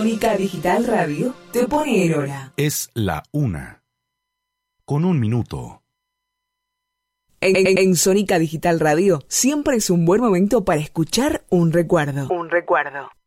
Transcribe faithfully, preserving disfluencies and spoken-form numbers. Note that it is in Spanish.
Sónica Digital Radio te pone en hora. Es la una. Con un minuto. En, en, en Sónica Digital Radio siempre es un buen momento para escuchar un recuerdo. Un recuerdo.